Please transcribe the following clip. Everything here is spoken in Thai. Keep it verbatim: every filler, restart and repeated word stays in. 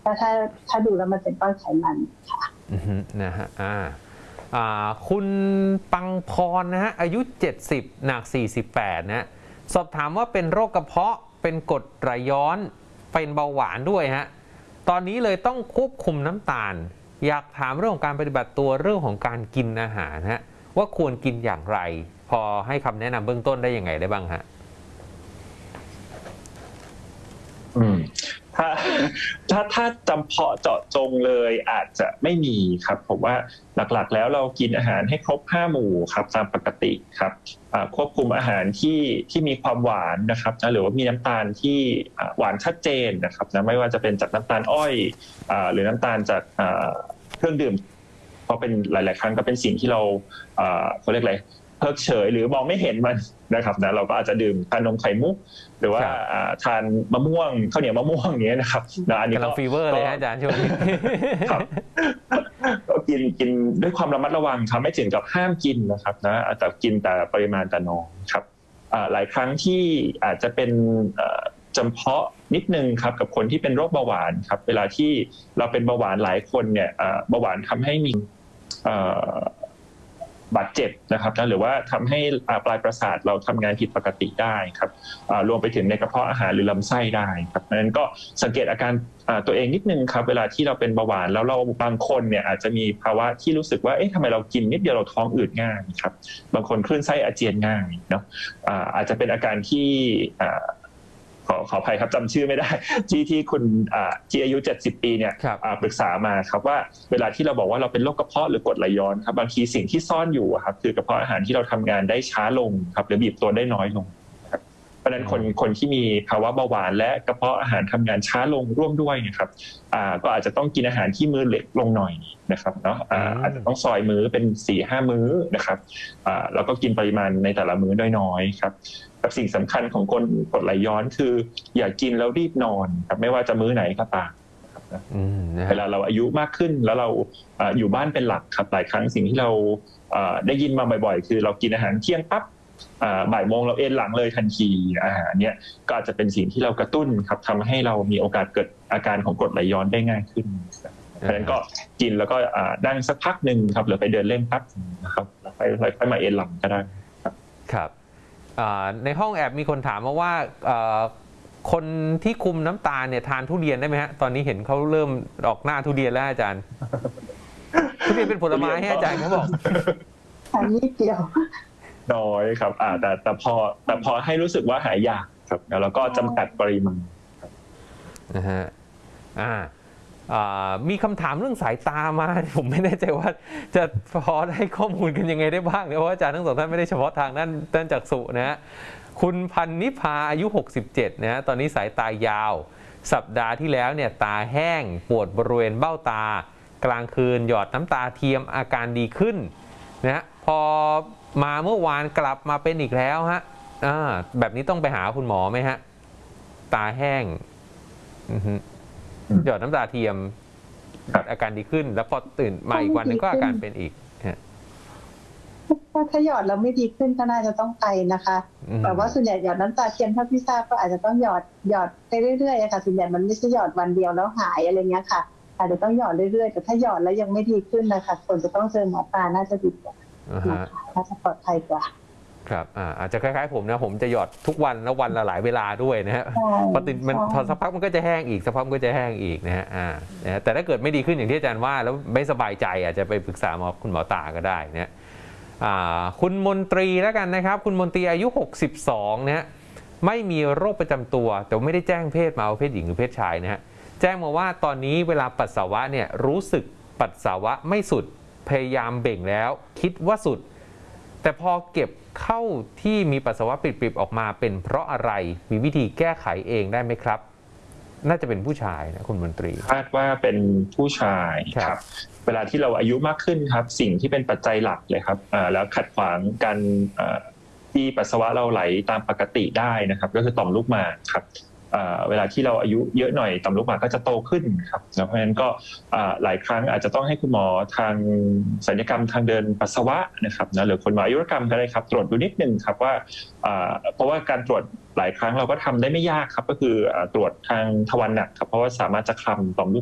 ถ้าถ้าถ้าดูแล้วมันเป็นก้อนไขมันค่ะนะฮะอ่าอ่าคุณปังพรนะฮะอายุเจ็ดสิบหนักสี่สิบแปดนะสอบถามว่าเป็นโรคกระเพาะเป็นกรดไหลย้อนเป็นเบาหวานด้วยฮะตอนนี้เลยต้องควบคุมน้ำตาลอยากถามเรื่องของการปฏิบัติตัวเรื่องของการกินอาหารฮะว่าควรกินอย่างไรพอให้คำแนะนำเบื้องต้นได้ยังไงได้บ้างฮะอืมถ้าถ้าถ้าจำเพาะเจาะจงเลยอาจจะไม่มีครับผมว่าหลักๆแล้วเรากินอาหารให้ครบห้าหมู่ครับตามปกติครับควบคุมอาหารที่ที่มีความหวานนะครับนะหรือว่ามีน้ำตาลที่หวานชัดเจนนะครับนะไม่ว่าจะเป็นจากน้ำตาลอ้อยหรือน้ำตาลจากเครื่องดื่มเพราะเป็นหลายๆครั้งก็เป็นสิ่งที่เราเขาเรียกอะไรเพิกเฉยหรือมองไม่เห็นมันนะครับนะเราก็อาจจะดื่มทานนมไข่มุกหรือว่าทานมะม่วงข้าวเหนียวมะม่วงอย่างเงี้ยนะครับนะอันนี้ก็ฟีเวอร์เลยอาจารย์ช่วงนี้ครับก็กินกินด้วยความระมัดระวังครับไม่ถึงกับห้ามกินนะครับนะแต่กินแต่ปริมาณแต่น้อยครับหลายครั้งที่อาจจะเป็นจำเพาะนิดนึงครับกับคนที่เป็นโรคเบาหวานครับเวลาที่เราเป็นเบาหวานหลายคนเนี่ยเบาหวานทำให้มีบาดเจ็บนะครับนะหรือว่าทำให้ปลายประสาทเราทำงานผิดปกติได้ครับรวมไปถึงในกระเพาะอาหารหรือลำไส้ได้ครับดังนั้นก็สังเกตอาการตัวเองนิดนึงครับเวลาที่เราเป็นเบาหวานแล้วเราบางคนเนี่ยอาจจะมีภาวะที่รู้สึกว่าเอ๊ะทำไมเรากินนิดเดียวเราท้องอืดง่ายครับบางคนคลื่นไส้อาเจียนง่ายเนาะอาจจะเป็นอาการที่ขอขออภัยครับจำชื่อไม่ได้ที่ที่คุณที่อายุเจ็ดสิบปีเนี่ยปรึกษามาครับว่าเวลาที่เราบอกว่าเราเป็นโรคกระเพาะหรือกรดไหลย้อนครับบางทีสิ่งที่ซ่อนอยู่ครับคือกระเพาะอาหารที่เราทำงานได้ช้าลงครับหรือบีบตัวได้น้อยลงครับเพราะฉะนั้นคนคนที่มีภาวะเบาหวานและกระเพาะอาหารทำงานช้าลงร่วมด้วยนะครับก็อาจจะต้องกินอาหารที่มื้อเล็กลงหน่อยนะครับเนาะอาจจะต้องซอยมื้อเป็น สี่ห้า มื้อนะครับแล้วก็กินปริมาณในแต่ละมื้อน้อยๆครับกับสิ่งสำคัญของคนกรดไหลย้อนคืออย่ากินแล้วรีบนอนครับไม่ว่าจะมื้อไหนก็ตามเวลาเราอายุมากขึ้นแล้วเราอยู่บ้านเป็นหลักครับหลายครั้งสิ่งที่เราได้ยินมาบ่อยๆคือเรากินอาหารเที่ยงปั๊บบ่ายโมงเราเอนหลังเลยทันทีอาหารเนี้ยก็อาจจะเป็นสิ่งที่เรากระตุ้นครับทำให้เรามีโอกาสเกิดอาการของกรดไหลย้อนได้ง่ายขึ้นเพราะฉะนั้นก็กินแล้วก็นั่งสักพักหนึ่งครับหรือไปเดินเล่นพักนะครับแล้วค่อยมาเอนหลังก็ได้ครับในห้องแอบมีคนถามมาว่าคนที่คุมน้ำตาลเนี่ยทานทุเรียนได้ไหมฮะตอนนี้เห็นเขาเริ่มออกหน้าทุเรียนแล้วอาจารย์ทุเรียนเป็นผลไม้ให้อาจารย์เขาบอกอันนี้เดียวน้อยครับอ่าแต่แต่พอแต่พอให้รู้สึกว่าหายยากครับแล้วก็จำกัดปริมาณนะฮะอ่ามีคำถามเรื่องสายตามาผมไม่แน่ใจว่าจะพอได้ข้อมูลกันยังไงได้บ้างเพราะอาจารย์ทั้งสองท่านไม่ได้เฉพาะทางด้านด้านจักษุนะฮะคุณพันนิพาอายุหกสิบเจ็ดนะฮะตอนนี้สายตายาวสัปดาห์ที่แล้วเนี่ยตาแห้งปวดบริเวณเบ้าตากลางคืนหยอดน้ำตาเทียมอาการดีขึ้นนะฮะพอมาเมื่อวานกลับมาเป็นอีกแล้วฮะแบบนี้ต้องไปหาคุณหมอไหมฮะตาแห้งหยอดน้ำตาเทียมอาการดีขึ้นแล้วพอตื่นมาอีกวันนึงก็อาการเป็นอีกถ้าหยอดแล้วไม่ดีขึ้นก็น่าจะต้องไปนะคะแต่ว่าส่วนใหญ่หยอดน้ำตาเทียมถ้าพี่ทราบก็อาจจะต้องหยอดหยอดไปเรื่อยๆค่ะส่วนใหญ่มันไม่ใช่หยอดวันเดียวแล้วหายอะไรเงี้ยค่ะอาจจะต้องหยอดเรื่อยๆแต่ถ้าหยอดแล้วยังไม่ดีขึ้นนะคะคนจะต้องเจอหมอตาน่าจะดีกว่าน่าจะปลอดภัยกว่าครับอาจจะคล้ายๆผมนะผมจะหยอดทุกวันแล้ววันละหลายเวลาด้วยนะฮะพอติดมันพอสักพักมันก็จะแห้งอีกสักพักมันก็จะแห้งอีกนะฮะอ่าแต่ถ้าเกิดไม่ดีขึ้นอย่างที่อาจารย์ว่าแล้วไม่สบายใจอาจจะไปปรึกษาหมอคุณหมอตาก็ได้นะคุณมนตรีแล้วกันนะครับคุณมนตรีอายุหกสิบสองนะฮะไม่มีโรคประจำตัวแต่ไม่ได้แจ้งเพศมาว่าเพศหญิงหรือเพศชายนะฮะแจ้งมาว่าตอนนี้เวลาปัสสาวะเนี่ยรู้สึกปัสสาวะไม่สุดพยายามเบ่งแล้วคิดว่าสุดแต่พอเก็บเข้าที่มีปัสสาวะปิดๆออกมาเป็นเพราะอะไรมีวิธีแก้ไขเองได้ไหมครับน่าจะเป็นผู้ชายนะคุณมนตรีคาดว่าเป็นผู้ชายครับเวลาที่เราอายุมากขึ้นครับสิ่งที่เป็นปัจจัยหลักเลยครับแล้วขัดขวางการที่ปัสสาวะเราไหลตามปกติได้นะครับก็คือต่อมลูกหมากครับเวลาที่เราอายุเยอะหน่อยต่อมลูกหมากก็จะโตขึ้นครับเพราะฉะนั้นก็หลายครั้งอาจจะต้องให้คุณหมอทางศัลยกรรมทางเดินปัสสาวะนะครับนะหรือคนหมออายุรกรรมก็ได้ครับตรวจดูนิดนึงครับว่าเพราะว่าการตรวจหลายครั้งเราก็ทำได้ไม่ยากครับก็คือตรวจทางทวารหนักครับเพราะว่าสามารถจะคลำต่อมลูก